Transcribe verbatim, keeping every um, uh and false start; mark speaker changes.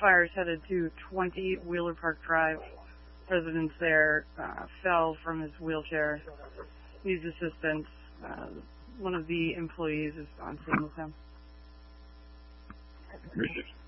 Speaker 1: fire is headed to twenty Wheeler Park Drive. Residents there uh, fell from his wheelchair. Needs assistance. Uh, one of the employees is on scene with him.
Speaker 2: Appreciate it.